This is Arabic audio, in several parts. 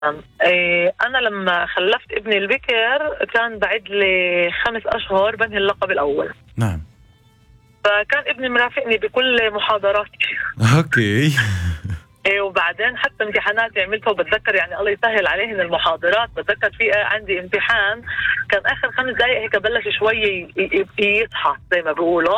أنا لما خلفت ابني البكر كان بعد لي 5 أشهر بنهي اللقب الأول. نعم. فكان ابني مرافقني بكل محاضراتي. اوكي. وبعدين حتى امتحاناتي عملتها، وبتذكر يعني الله يسهل عليهن المحاضرات. بتذكر في عندي امتحان كان آخر 5 دقائق هيك بلش شوية يصحى زي ما بيقولوا.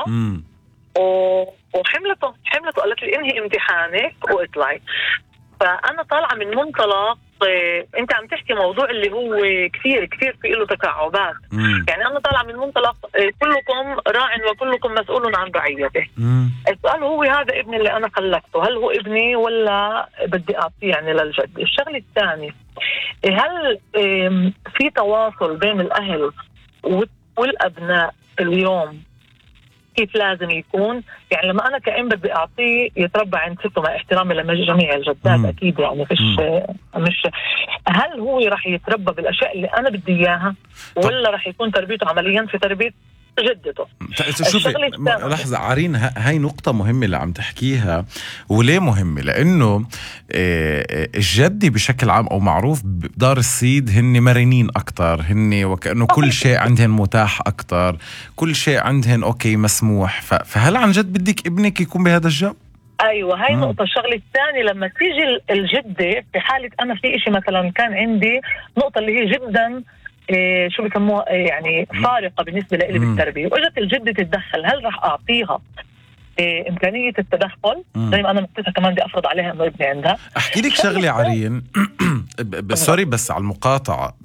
وحملته قالت لي انهي امتحانك واطلعي. فأنا طالعة من منطلق انت عم تحكي موضوع اللي هو كثير في له تكعبات. يعني انا طالعه من منطلق كلكم راع وكلكم مسؤول عن رعيته. السؤال هو هذا ابني اللي انا خلفته، هل هو ابني ولا بدي اعطيه يعني للجد؟ الشغله الثانيه، هل في تواصل بين الاهل والابناء اليوم؟ كيف لازم يكون؟ يعني لما أنا كأم بدي أعطيه يتربى عند سته مع احترامي لجميع الجدات أكيد، يعني مش هل هو رح يتربى بالأشياء اللي أنا بدي إياها ولا رح يكون تربيته عمليا في تربية جدته؟ شوفي لحظة عرين، هاي نقطة مهمة اللي عم تحكيها. وليه مهمة؟ لأنه الجدي بشكل عام أو معروف بدار السيد هن مرنين أكتر، هن وكأنه كل شيء عندهن متاح أكتر، كل شيء عندهن أوكي مسموح. فهل عن جد بدك ابنك يكون بهذا الجو؟ أيوة، هاي نقطة. الشغلة الثانية لما تيجي الجدة، في حالة أنا في إشي مثلا كان عندي نقطة اللي هي جدا شو بيسموها يعني فارقة بالنسبة لي بالتربية، وإجت الجدة تتدخل، هل رح أعطيها إمكانية التدخل زي ما أنا مكتسها كمان بدي أفرض عليها إنه ابني عندها؟ أحكي لك شغلة عرين سوري بس على المقاطعة.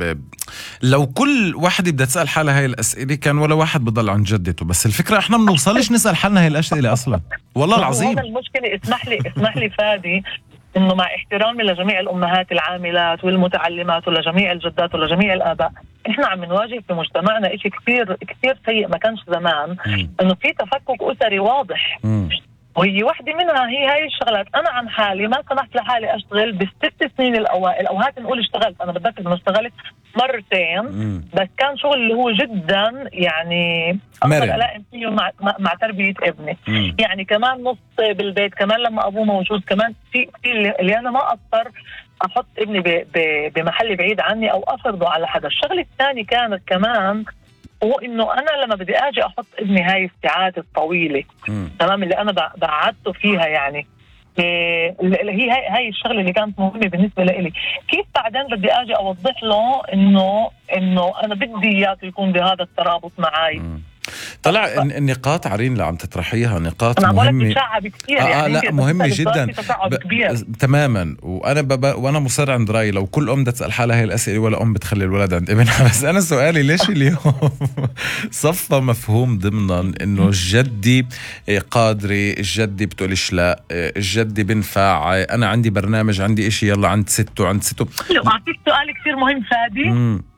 لو كل واحد بدها تسأل حالها هاي الأسئلة كان ولا واحد بضل عن جدته. بس الفكرة إحنا منوصلش نسأل حالنا هاي الأسئلة أصلا، والله العظيم. هذا المشكلة. اسمح لي فادي، إنه مع احترامي لجميع الأمهات العاملات والمتعلمات ولجميع الجدات ولجميع الآباء، إحنا عم نواجه في مجتمعنا إشي كثير سيء ما كانش زمان، إنه في تفكك أسري واضح. وهي واحدة منها هي هاي الشغلات. أنا عن حالي ما سمحت لحالي أشتغل بال6 سنين الأوائل، أو هات نقول اشتغلت، أنا بتذكر إنه اشتغلت مرتين بس كان شغل اللي هو جدا يعني أقدر ألائم فيه مع تربية ابني. يعني كمان نص بالبيت، كمان لما أبوه موجود، كمان في اللي أنا ما أقدر أحط ابني بمحل بعيد عني أو أفرضه على حدا. الشغلة الثانية كانت كمان هو إنه أنا لما بدي أجي أحط ابني هاي الساعات الطويلة تمام اللي أنا بعدته فيها، يعني اللي هي هاي الشغلة اللي كانت مهمة بالنسبة لي، كيف بعدين بدي أجي أوضح له إنه أنا بدي إياه يكون بهذا الترابط معاي. طلع النقاط عرين اللي عم تطرحيها نقاط مهمة كثير. يعني لا مهمة جدا تماما. وانا مصر عند رأيي لو كل بدها تسأل حالها هي الأسئلة ولا بتخلي الولد عند ابنها. بس انا سؤالي ليش اليوم صفى مفهوم ضمنا انه الجدي قادري، الجدي بتقولش لا، الجدي بنفع، انا عندي برنامج، عندي اشي، يلا عند سته. لو اعطيك سؤال كثير مهم فادي،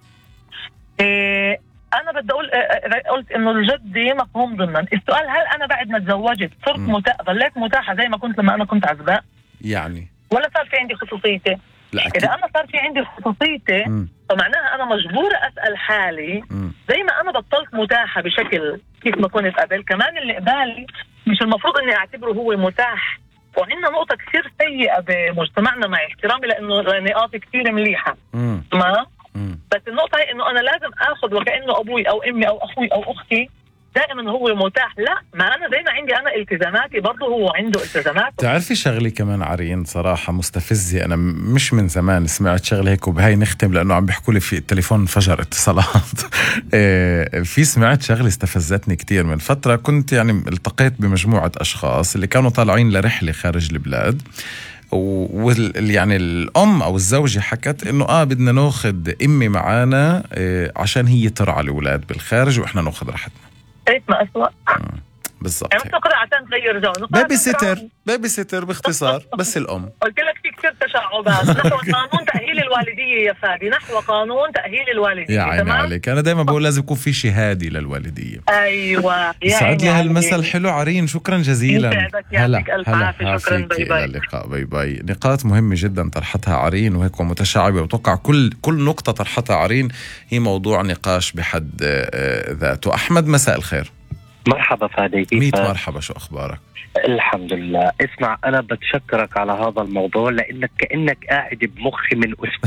أنا بدي قلت إنه الجدي مفهوم ضمنا. السؤال هل أنا بعد ما تزوجت صرت ظليت متاحة زي ما كنت لما أنا كنت عزباء؟ يعني ولا صار في عندي خصوصيتي؟ إذا أنا صار في عندي خصوصيتي فمعناها أنا مجبورة أسأل حالي زي ما أنا بطلت متاحة بشكل كيف ما كنت قبل، كمان اللي قبالي مش المفروض إني أعتبره هو متاح. وعندنا نقطة كثير سيئة بمجتمعنا مع احترامي لأنه نقاط كثير مليحة ما بس النقطة هي إنه أنا لازم أخذ وكأنه أبوي أو أمي أو أخوي أو أختي دائما هو متاح. لا، ما أنا دائما عندي أنا التزاماتي، برضه هو عنده التزامات. تعرفي شغلي كمان عرين صراحة مستفزة، أنا مش من زمان سمعت شغلة هيك وبهاي نختم لأنه عم بيحكوا لي في التليفون انفجر اتصالات. في سمعت شغلة استفزتني كتير من فترة. كنت يعني التقيت بمجموعة أشخاص اللي كانوا طالعين لرحلة خارج البلاد، يعني الأم أو الزوجة حكت إنه بدنا ناخد أمي معانا عشان هي ترعى الأولاد بالخارج وإحنا ناخد راحتنا. إيه ما أسوأ بالضبط. يعني نقدر عشان تغير جو، بيبي سيتر باختصار. بس الأم قلت لك في كثير تشعبات نحو قانون تأهيل الوالدية يا فادي، نحو قانون تأهيل الوالدية. يا عيني عليك، أنا دايما بقول لازم يكون في شهادة للوالدية. أيوة سعد لي هالمثل حلو عرين، شكرا جزيلا. هلا شكرا، باي باي. اللقاء باي باي. نقاط مهمة جدا طرحتها عرين وهيك متشعبة، وتوقع كل نقطة طرحتها عرين هي موضوع نقاش بحد ذاته. أحمد مساء الخير. مرحبا فادي، 100 مرحبا، شو أخبارك؟ الحمد لله. اسمع، أنا بتشكرك على هذا الموضوع لأنك كأنك قاعد بمخي من